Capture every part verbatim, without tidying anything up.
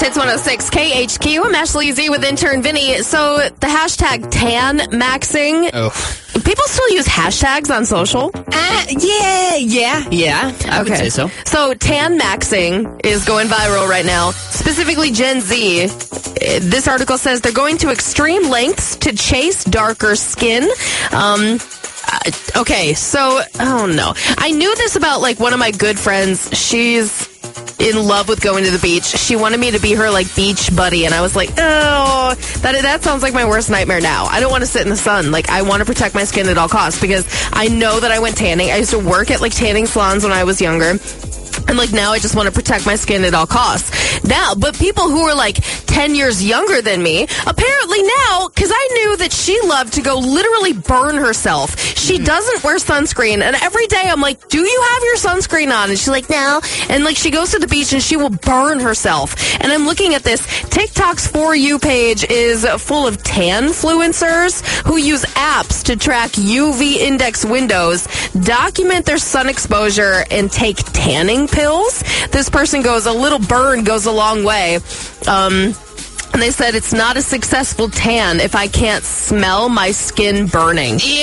Hits one oh six K H Q. I'm Ashley Z with intern Vinny. So the hashtag tan maxing. Oh. People still use hashtags on social? Uh, yeah, yeah, yeah. I would say so. So tan maxing is going viral right now, specifically Gen Z. This article says they're going to extreme lengths to chase darker skin. Um, uh, okay, so, oh no. I knew this about, like, one of my good friends. She's in love with going to the beach. She wanted me to be her, like, beach buddy, and I was like, oh, that that sounds like my worst nightmare now. I don't want to sit in the sun. Like, I want to protect my skin at all costs because I know that I went tanning. I used to work at, like, tanning salons when I was younger. And, like, now I just want to protect my skin at all costs. Now, but people who are, like, ten years younger than me, apparently now, because I knew that she loved to go literally burn herself. She mm. doesn't wear sunscreen. And every day I'm like, do you have your sunscreen on? And she's like, no. And, like, she goes to the beach and she will burn herself. And I'm looking at this. TikTok's For You page is full of tan-fluencers who use apps to track U V index windows, document their sun exposure, and take tanning pills. This person goes, a little burn goes a long way. Um, and they said it's not a successful tan if I can't smell my skin burning. Ew.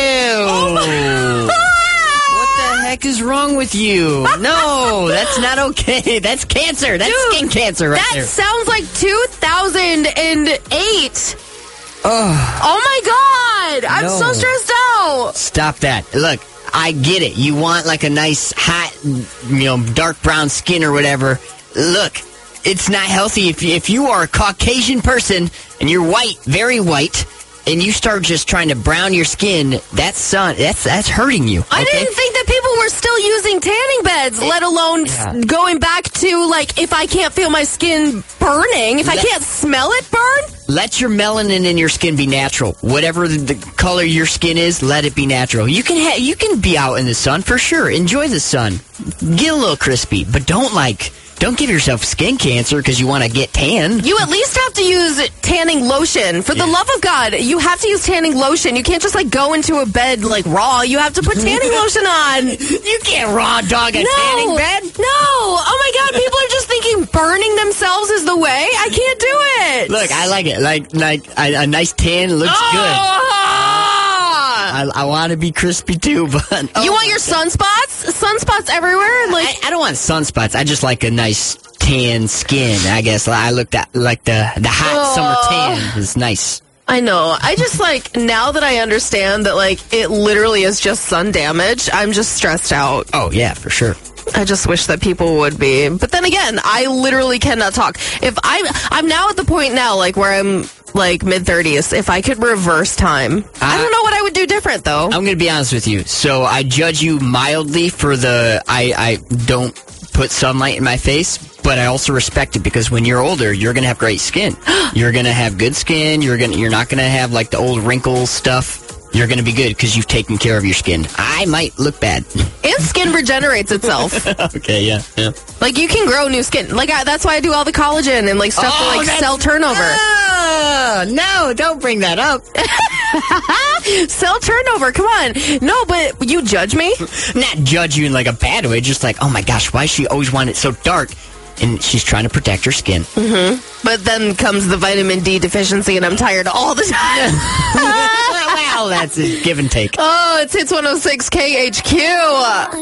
Oh my God. What the heck is wrong with you? No, that's not okay. That's cancer. That's Dude, skin cancer right that there. That sounds like two thousand eight. Oh, oh my God. I'm no. so stressed out. Stop that. Look. I get it. You want like a nice, hot, you know, dark brown skin or whatever. Look, it's not healthy if you, if you are a Caucasian person and you're white, very white, and you start just trying to brown your skin, that's sun, that's that's hurting you. Okay? I didn't think that people were still using tanning beds, let alone yeah. going back to, like, if I can't feel my skin burning, if let, I can't smell it burn. Let your melanin in your skin be natural. Whatever the, the color your skin is, let it be natural. You can ha- you can be out in the sun for sure. Enjoy the sun. Get a little crispy, but don't like... Don't give yourself skin cancer because you want to get tan. You at least have to use tanning lotion. For the yeah. love of God, you have to use tanning lotion. You can't just, like, go into a bed, like, raw. You have to put tanning lotion on. You can't raw dog a no, tanning bed. No. Oh, my God. People are just thinking burning themselves is the way. I can't do it. Look, I like it. Like, like a, a nice tan looks oh. good. I, I want to be crispy, too, but... Oh you want your sunspots? Sunspots everywhere? Like I, I don't want sunspots. I just like a nice tan skin, I guess. I look at, like the, the hot oh. summer tan is nice. I know. I just, like, now that I understand that, like, it literally is just sun damage, I'm just stressed out. Oh, yeah, for sure. I just wish that people would be. But then again, I literally cannot talk. If I'm, I'm now at the point now, like, where I'm, like, mid-thirties. If I could reverse time, uh, I don't know what I would do different, though. I'm going to be honest with you. So I judge you mildly for the, I, I don't put sunlight in my face, but I also respect it because when you're older, you're going to have great skin. You're going to have good skin. You're going, you're not going to have, like, the old wrinkle stuff. You're going to be good because you've taken care of your skin. I might look bad. And skin regenerates itself. Okay, yeah, yeah. Like, you can grow new skin. Like, I, that's why I do all the collagen and, like, stuff oh, to, like, cell turnover. Uh, no, don't bring that up. Cell turnover, come on. No, but you judge me? Not judge you in, like, a bad way. Just like, oh, my gosh, why does she always want it so dark? And she's trying to protect her skin. Mm-hmm. But then comes the vitamin D deficiency, and I'm tired all the time. Well, that's a give and take. Oh, it's Hits one oh six K H Q.